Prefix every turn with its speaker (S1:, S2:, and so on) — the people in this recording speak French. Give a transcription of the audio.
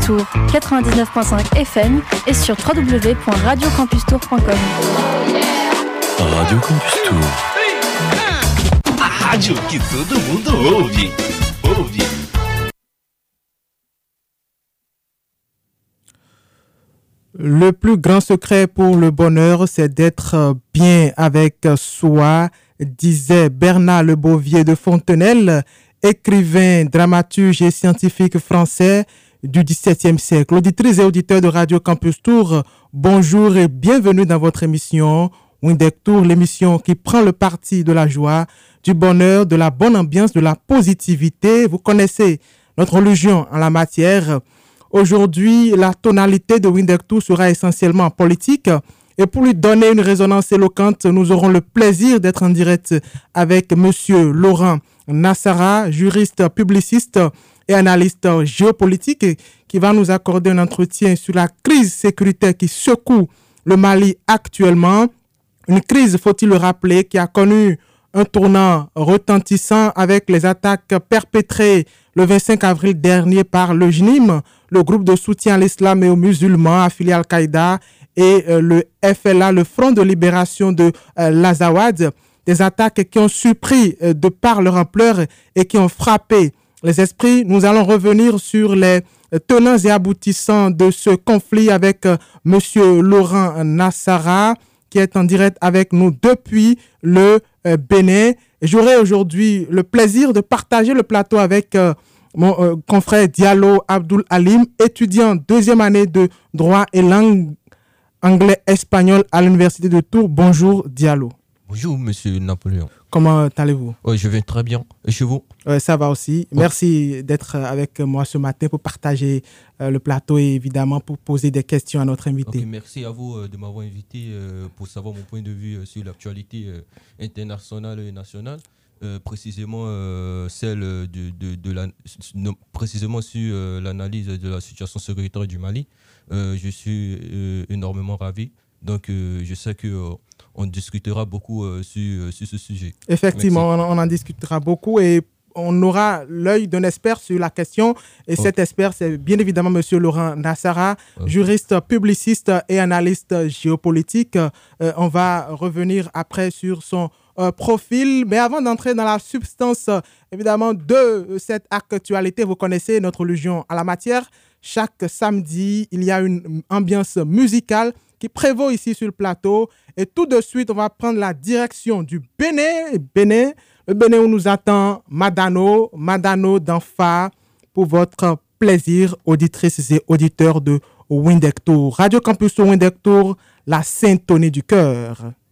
S1: Tour, 99.5 FM et sur www.radiocampustour.com.
S2: Radio Campus Tour.
S3: A rádio que todo mundo ouve.
S4: Le plus grand secret pour le bonheur, c'est d'être bien avec soi, disait Bernard Le Bovier de Fontenelle, écrivain, dramaturge et scientifique français du XVIIe siècle. Auditrices et auditeurs de Radio Campus Tour, bonjour et bienvenue dans votre émission Windeck Tour, l'émission qui prend le parti de la joie, du bonheur, de la bonne ambiance, de la positivité. Vous connaissez notre religion en la matière. Aujourd'hui, la tonalité de Windeck Tour sera essentiellement politique. Et pour lui donner une résonance éloquente, nous aurons le plaisir d'être en direct avec M. Laurent Nassara, juriste publiciste et analyste géopolitique, qui va nous accorder un entretien sur la crise sécuritaire qui secoue le Mali actuellement. Une crise, faut-il le rappeler, qui a connu un tournant retentissant avec les attaques perpétrées le 25 avril dernier par le JNIM, le groupe de soutien à l'islam et aux musulmans affilié à Al-Qaïda, et le FLA, le Front de libération de l'Azawad. Des attaques qui ont surpris de par leur ampleur et qui ont frappé les esprits. Nous allons revenir sur les tenants et aboutissants de ce conflit avec M. Laurent Nassara, qui est en direct avec nous depuis le Bénin. J'aurai aujourd'hui le plaisir de partager le plateau avec mon confrère Diallo Abdul Halim, étudiant deuxième année de droit et langue anglais-espagnol à l'université de Tours. Bonjour Diallo.
S5: Bonjour Monsieur Napoléon.
S4: Comment allez-vous?
S5: Je vais très bien. Et chez vous?
S4: Ça va aussi. Merci d'être avec moi ce matin pour partager le plateau et évidemment pour poser des questions à notre invité.
S5: Okay, merci à vous de m'avoir invité pour savoir mon point de vue sur l'actualité internationale et nationale. Précisément celle précisément sur l'analyse de la situation sécuritaire du Mali. Je suis énormément ravi. Donc je sais que on discutera beaucoup sur ce sujet.
S4: Effectivement, on en discutera beaucoup et on aura l'œil d'un expert sur la question. Et cet expert, c'est bien évidemment M. Laurent Nassara, juriste, publiciste et analyste géopolitique. On va revenir après sur son profil. Mais avant d'entrer dans la substance, évidemment, de cette actualité, vous connaissez notre religion en la matière. Chaque samedi, il y a une ambiance musicale qui prévaut ici sur le plateau. Et tout de suite, on va prendre la direction du Bénin. Le Bénin où nous attend Madano d'Enfa pour votre plaisir, auditrices et auditeurs de Windeck Tour. Radio Campus Windeck Tour, la syntonie du cœur.